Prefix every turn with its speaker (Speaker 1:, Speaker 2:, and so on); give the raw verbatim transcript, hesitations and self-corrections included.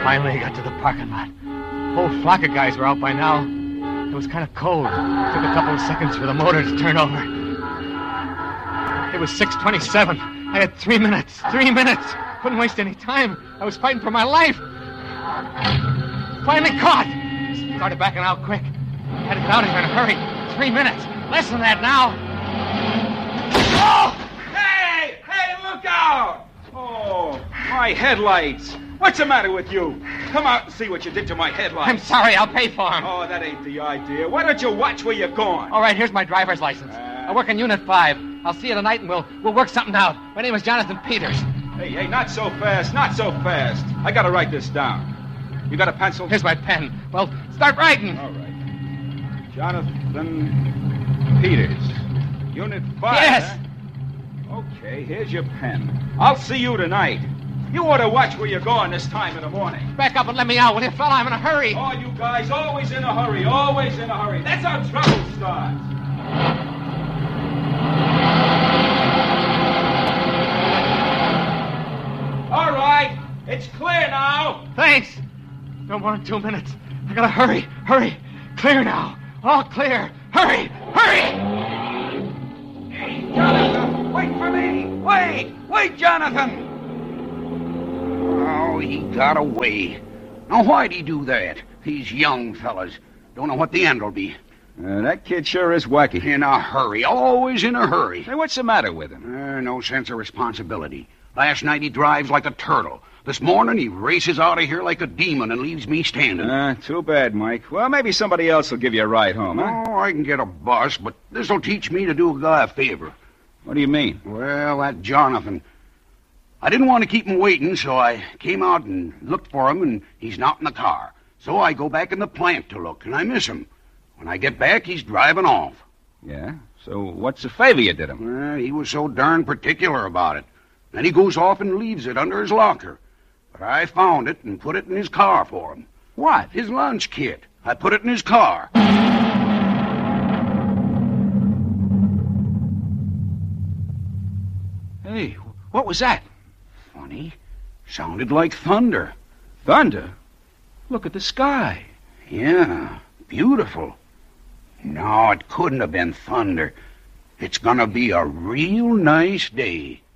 Speaker 1: Finally got to the parking lot. A whole flock of guys were out by now. It was kind of cold. It took a couple of seconds for the motor to turn over. It was six twenty-seven. I had three minutes. Three minutes. Couldn't waste any time. I was fighting for my life. Finally caught. Started backing out quick. Had to get out of here in a hurry. Three minutes. Less than that now.
Speaker 2: Oh! Hey! Hey, look out! Oh, my headlights. What's the matter with you? Come out and see what you did to my headlights.
Speaker 1: I'm sorry. I'll pay for them.
Speaker 2: Oh, that ain't the idea. Why don't you watch where you're going?
Speaker 1: All right, here's my driver's license. Uh, I work in Unit five. I'll see you tonight, and we'll we'll work something out. My name is Jonathan Peters.
Speaker 2: Hey, hey, not so fast. Not so fast. I gotta write this down. You got a pencil?
Speaker 1: Here's my pen. Well, start writing.
Speaker 2: All right. Jonathan Peters. Unit five.
Speaker 1: Yes.
Speaker 2: Huh? Okay, here's your pen. I'll see you tonight. You ought to watch where you're going this time in the morning.
Speaker 1: Back up and let me out, will you, fella? I'm in a hurry.
Speaker 2: Oh, you guys, always in a hurry, always in a hurry. That's how trouble starts. All right, it's clear now.
Speaker 1: Thanks. No more than two minutes. I gotta hurry, hurry. Clear now. All clear. Hurry, hurry.
Speaker 2: Hey, Jonathan, wait for me. Wait, wait, Jonathan.
Speaker 3: Oh, he got away. Now, why'd he do that? These young fellas don't know what the end will be.
Speaker 2: Uh, that kid sure is wacky.
Speaker 3: In a hurry, always in a hurry.
Speaker 2: Hey, what's the matter with him?
Speaker 3: Uh, no sense of responsibility. Last night he drives like a turtle. This morning he races out of here like a demon and leaves me standing.
Speaker 2: Uh, too bad, Mike. Well, maybe somebody else will give you a ride home, huh?
Speaker 3: Oh, I can get a bus, but this'll teach me to do a guy a favor.
Speaker 2: What do you mean?
Speaker 3: Well, that Jonathan. I didn't want to keep him waiting, so I came out and looked for him, and he's not in the car. So I go back in the plant to look, and I miss him. When I get back, he's driving off.
Speaker 2: Yeah? So what's the favor you did him?
Speaker 3: Well, he was so darn particular about it. Then he goes off and leaves it under his locker. But I found it and put it in his car for him.
Speaker 2: What?
Speaker 3: His lunch kit. I put it in his car.
Speaker 2: Hey, what was that?
Speaker 3: Funny. Sounded like thunder.
Speaker 2: Thunder? Look at the sky.
Speaker 3: Yeah, beautiful. No, it couldn't have been thunder. It's gonna be a real nice day.